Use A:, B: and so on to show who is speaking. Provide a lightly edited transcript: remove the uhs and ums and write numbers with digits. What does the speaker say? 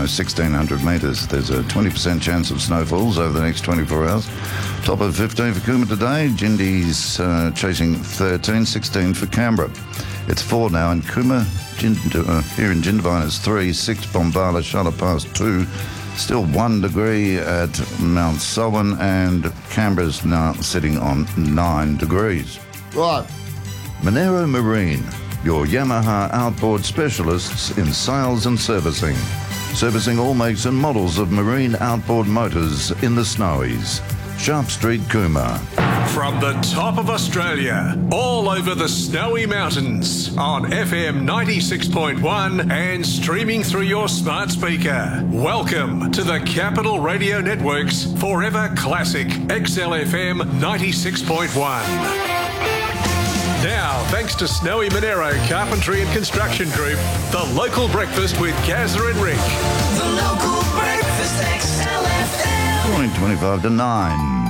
A: almost 1,600 metres. There's a 20% chance of snowfalls over the next 24 hours. Top of 15 for Cooma today. Jindi's chasing 13, 16 for Canberra. It's 4 now in Cooma. Here in Jindabyne is 3, 6 Bombala, Charlotte Pass 2. Still 1 degree at Mount Selwyn, and Canberra's now sitting on 9 degrees.
B: Right.
A: Monero Marine, your Yamaha outboard specialists in sales and servicing. Servicing all makes and models of marine outboard motors in the Snowies. Sharp Street, Cooma.
C: From the top of Australia, all over the Snowy Mountains, on FM 96.1 and streaming through your smart speaker. Welcome to the Capital Radio Network's Forever Classic XLFM 96.1. Now, thanks to Snowy Monero Carpentry and Construction Group, the local breakfast with Gazza and Rick.
D: The local breakfast XLFM.
A: Morning, 25 to 9.